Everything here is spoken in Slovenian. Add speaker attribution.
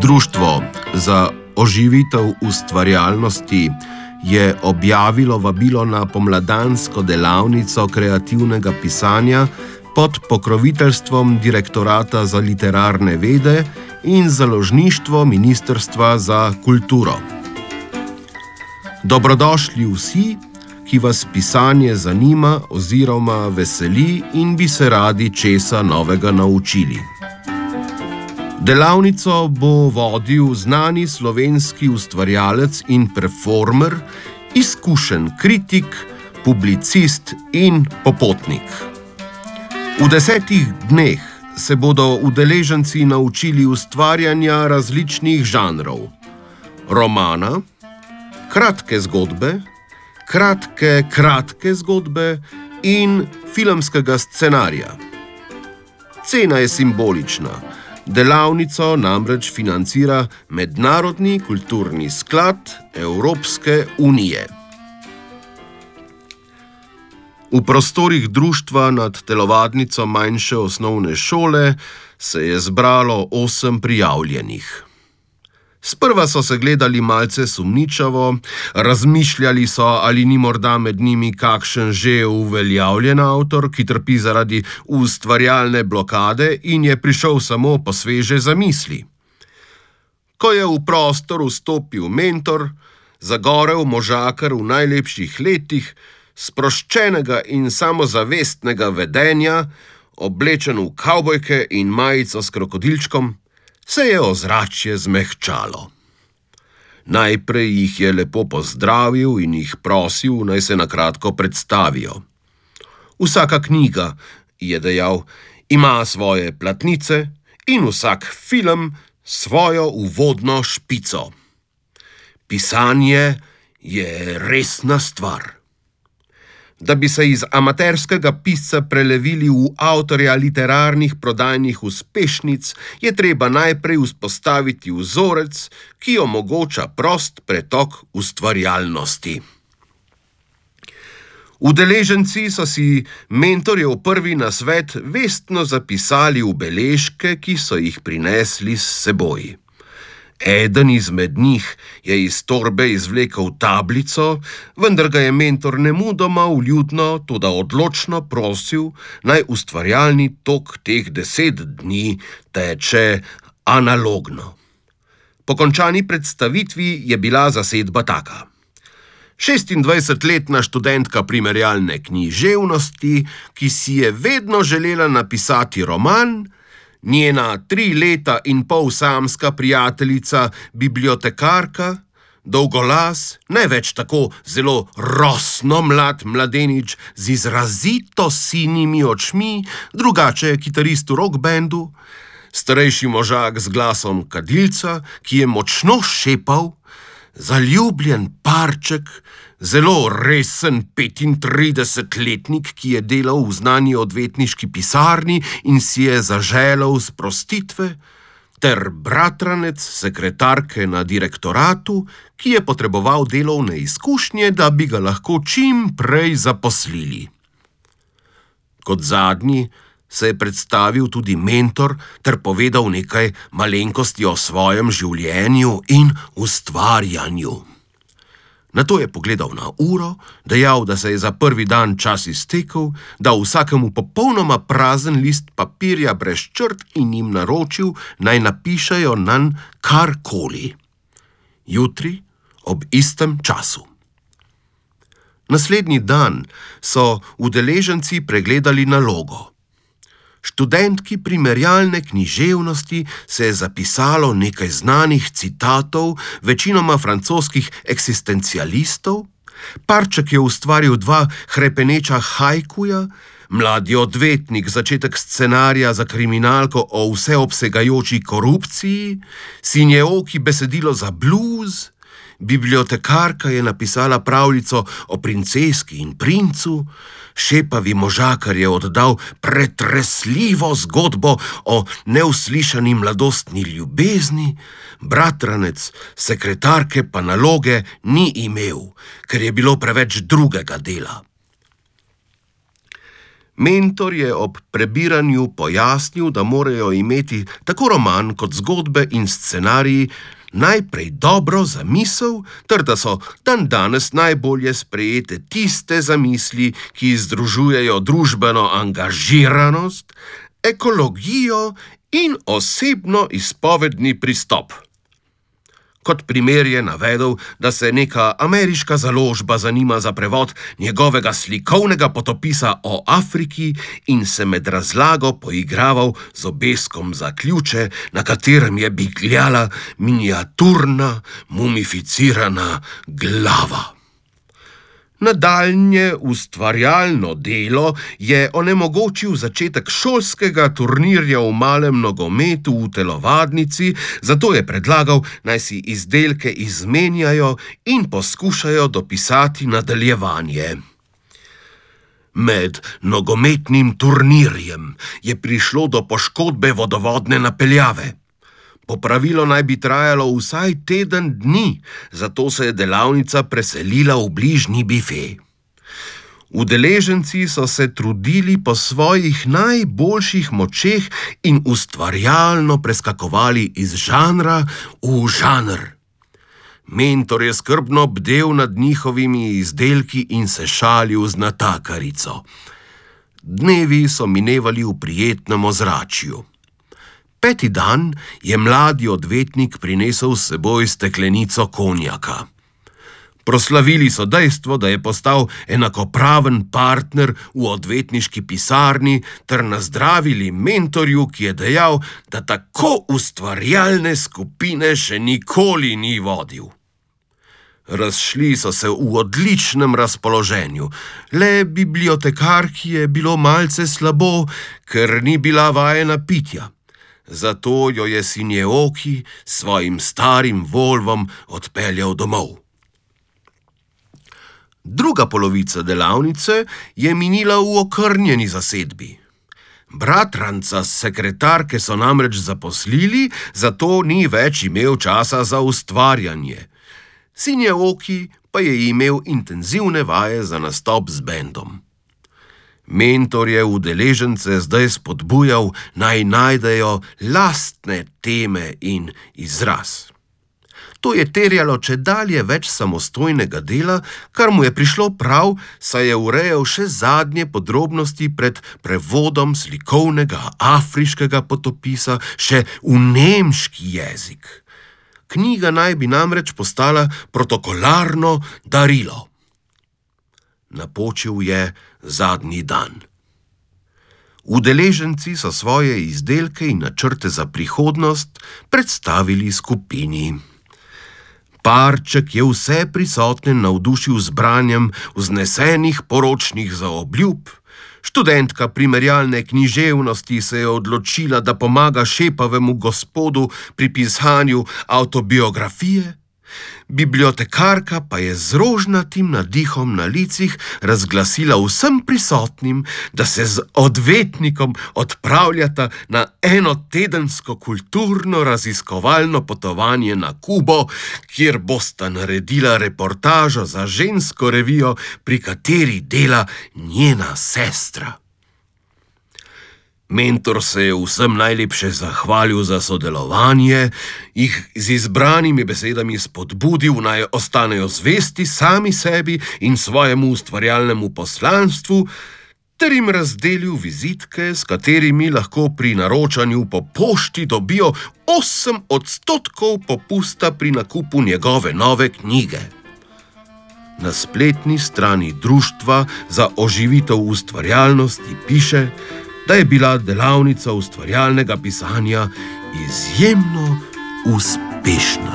Speaker 1: Društvo za oživitev ustvarjalnosti je objavilo vabilo na pomladansko delavnico kreativnega pisanja pod pokroviteljstvom Direktorata za literarne vede in založništvo Ministrstva za kulturo. Dobrodošli vsi, ki vas pisanje zanima oziroma veseli in bi se radi česa novega naučili. Delavnico bo vodil znani slovenski ustvarjalec in performer, izkušen kritik, publicist in popotnik. V 10 dneh se bodo udeleženci naučili ustvarjanja različnih žanrov: romana, kratke zgodbe, kratke zgodbe in filmskega scenarija. Cena je simbolična. Delavnico namreč financira Mednarodni kulturni sklad Evropske unije. V prostorih društva nad telovadnico manjše osnovne šole se je zbralo 8 prijavljenih. Sprva so se gledali malce sumničavo, razmišljali so, ali ni morda med njimi kakšen že uveljavljen avtor, ki trpi zaradi ustvarjalne blokade in je prišel samo po sveže zamisli. Ko je v prostor vstopil mentor, zagorel možakar v najlepših letih, sproščenega in samozavestnega vedenja, oblečen v kavbojke in majico s krokodilčkom, se je ozračje zmehčalo. Najprej jih je lepo pozdravil in jih prosil, naj se na kratko predstavijo. Vsaka knjiga, je dejal, ima svoje platnice in vsak film svojo uvodno špico. Pisanje je resna stvar. Da bi se iz amaterskega pisca prelevili v avtorja literarnih prodajnih uspešnic, je treba najprej vzpostaviti vzorec, ki omogoča prost pretok ustvarjalnosti. Udeleženci so si mentorjev prvi nasvet vestno zapisali v beležke, ki so jih prinesli s seboj. Eden izmed njih je iz torbe izvlekel tablico, vendar ga je mentor nemudoma vljudno, toda odločno prosil, naj ustvarjalni tok teh 10 dni teče analogno. Po končani predstavitvi je bila zasedba taka: 26-letna študentka primerjalne književnosti, ki si je vedno želela napisati roman, njena 3 leta in pol samska prijateljica, bibliotekarka, dolgolas, ne več tako zelo rosno mlad mladenič z izrazito sinimi očmi, drugače kitarist v rock bandu, starejši možak z glasom kadilca, ki je močno šepal, zaljubljen parček, zelo resen 35-letnik, ki je delal v znani odvetniški pisarni in si je zaželel sprostitve, ter bratranec sekretarke na direktoratu, ki je potreboval delovne izkušnje, da bi ga lahko čim prej zaposlili. Kot zadnji se je predstavil tudi mentor ter povedal nekaj malenkosti o svojem življenju in ustvarjanju. Nato je pogledal na uro, dejal, da se je za prvi dan čas iztekel, da vsakemu popolnoma prazen list papirja brez črt in jim naročil, naj napišejo nanj karkoli. Jutri ob istem času. Naslednji dan so udeleženci pregledali nalogo. Študentki primerjalne književnosti se je zapisalo nekaj znanih citatov, večinoma francoskih eksistencialistov, parček je ustvaril 2 hrepeneča hajkuja, mladi odvetnik začetek scenarija za kriminalko o vseobsegajoči korupciji, sinjeoki besedilo za blues, bibliotekarka je napisala pravljico o princeski in princu, šepavi možakar je oddal pretresljivo zgodbo o neuslišani mladostni ljubezni, bratranec sekretarke pa naloge ni imel, ker je bilo preveč drugega dela. Mentor je ob prebiranju pojasnil, da morajo imeti tako roman kot zgodbe in scenariji najprej dobro zamisel, ter da so dandanes najbolje sprejete tiste zamisli, ki združujejo družbeno angažiranost, ekologijo in osebno izpovedni pristop. Kot primer je navedel, da se neka ameriška založba zanima za prevod njegovega slikovnega potopisa o Afriki in se med razlago poigraval z obeskom za ključe, na katerem je bingljala miniaturna, mumificirana glava. Nadaljnje ustvarjalno delo je onemogočil začetek šolskega turnirja v malem nogometu v telovadnici, zato je predlagal, naj si izdelke izmenjajo in poskušajo dopisati nadaljevanje. Med nogometnim turnirjem je prišlo do poškodbe vodovodne napeljave. Popravilo naj bi trajalo vsaj teden dni, zato se je delavnica preselila v bližnji bife. Udeleženci so se trudili po svojih najboljših močeh in ustvarjalno preskakovali iz žanra v žanr. Mentor je skrbno bdel nad njihovimi izdelki in se šalil z natakarico. Dnevi so minevali v prijetnem ozračju. 5. dan je mladi odvetnik prinesel s seboj steklenico konjaka. Proslavili so dejstvo, da je postal enakopraven partner v odvetniški pisarni, ter nazdravili mentorju, ki je dejal, da tako ustvarjalne skupine še nikoli ni vodil. Razšli so se v odličnem razpoloženju, le bibliotekarki je bilo malce slabo, ker ni bila vajena pitja. Zato jo je Sinjeoki s svojim starim Volvom odpeljal domov. Druga polovica delavnice je minila v okrnjeni zasedbi. Bratranca sekretarke so namreč zaposlili, zato ni več imel časa za ustvarjanje. Sinjeoki pa je imel intenzivne vaje za nastop z bendom. Mentor je udeležence zdaj spodbujal, naj najdejo lastne teme in izraz. To je terjalo čedalje več samostojnega dela, kar mu je prišlo prav, saj je urejal še zadnje podrobnosti pred prevodom slikovnega afriškega potopisa še v nemški jezik. Knjiga naj bi namreč postala protokolarno darilo. Napočil je zadnji dan. Udeleženci so svoje izdelke in načrte za prihodnost predstavili skupini. Parček je vse prisotne navdušil z branjem vznesenih poročnih zaobljub. Študentka primerjalne književnosti se je odločila, da pomaga šepavemu gospodu pri pisanju avtobiografije. Bibliotekarka pa je z rožnatim nadihom na licih razglasila vsem prisotnim, da se z odvetnikom odpravljata na enotedensko kulturno raziskovalno potovanje na Kubo, kjer bosta naredila reportažo za žensko revijo, pri kateri dela njena sestra. Mentor se je vsem najlepše zahvalil za sodelovanje, jih z izbranimi besedami spodbudil, naj ostanejo zvesti sami sebi in svojemu ustvarjalnemu poslanstvu, ter jim razdelil vizitke, s katerimi lahko pri naročanju po pošti dobijo 8% popusta pri nakupu njegove nove knjige. Na spletni strani Društva za oživitev ustvarjalnosti piše, da je bila delavnica ustvarjalnega pisanja izjemno uspešna.